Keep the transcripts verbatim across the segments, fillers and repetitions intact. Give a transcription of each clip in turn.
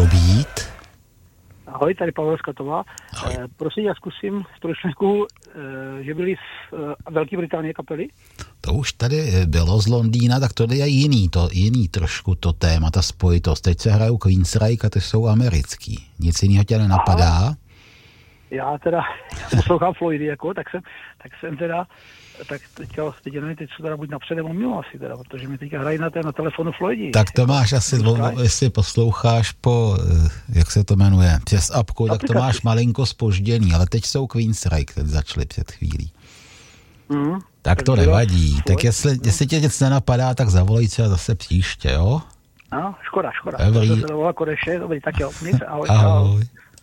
Beat. Ahoj, tady Pavel Skatová. E, prosím, já zkusím z trojčlenku, e, že byli z e, Velké Británie kapely. To už tady bylo z Londýna, tak to je jiný, to, jiný trošku to téma, ta spojitost. Teď se hrajou Queensryche a ty jsou americký. Nic jiného tě nenapadá? Aha. Já teda poslouchám Floydy, jako, tak jsem, tak jsem teda, tak teďka, teď nevím, teď jsou teda buď napřed nebo mimo asi teda, protože mi teďka hrají na, té, na telefonu Floydy. Tak to jako, máš asi, dvou, jestli posloucháš po, jak se to jmenuje, přes apku, tak to máš malinko zpožděný, ale teď jsou Queensryche, teď začali před chvílí. Mm, tak to nevadí. Floyd, tak jestli, no. jestli tě nic nenapadá, tak zavolej třeba zase příště, jo? No, škoda, škoda. Dobrý. To se dovolá Koreše, dobrý, tak jo, nic, ahoj. Ahoj.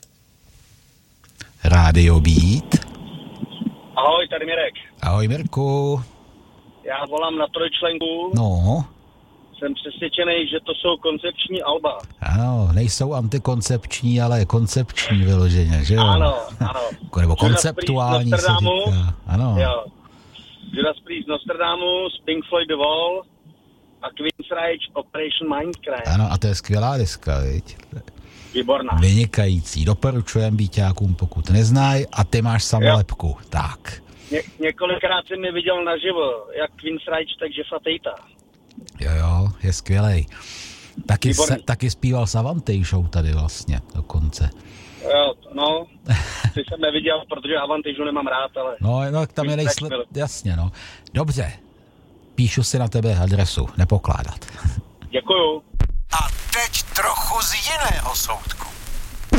Rádio Beat. Ahoj, tady Mirek. Ahoj, Mirku. Já volám na trojčlenku. No. Jsem přesvědčený, že to jsou koncepční alba. Ano, nejsou antikoncepční, ale koncepční vyloženě, že jo? Ano, ano. Nebo konceptuální se říká. Ano. Jo. Judas Priest Nostradamu, Pink Floyd The Wall a Queensryche Operation Mindcrime. Ano, a to je skvělá deska, viď? Výborná. Vynikající. Doporučujem býťákům, pokud neznají, a ty máš samolepku. Jo. Tak. Ně- několikrát jsem je viděl naživo, jak Queensryche, tak Jeffa Tatea. Jo, jo, je skvělej. Taky, se, taky zpíval s Avantejšou tady vlastně dokonce. Jo, no, ty jsem neviděl, protože Avantejšu nemám rád, ale... No, no tam je nejsle... Jasně, no. Dobře, píšu si na tebe adresu, nepokládat. Děkuju. A teď trochu z jiného soudku.